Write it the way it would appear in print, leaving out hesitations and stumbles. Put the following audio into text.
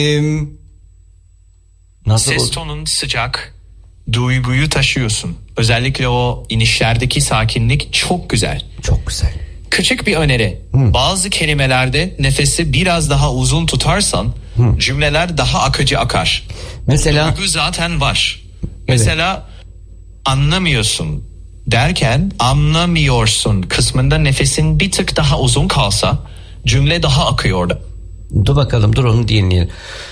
Nasıl Ses oldu? tonun sıcak, duyguyu taşıyorsun. Özellikle o inişlerdeki sakinlik çok güzel. Çok güzel. Küçük bir öneri. Bazı kelimelerde nefesi biraz daha uzun tutarsan cümleler daha akıcı akar. Mesela Duygu zaten var. Mesela anlamıyorsun derken anlamıyorsun kısmında nefesin bir tık daha uzun kalsa cümle daha akıyor. dur bakalım, dur onu dinleyelim.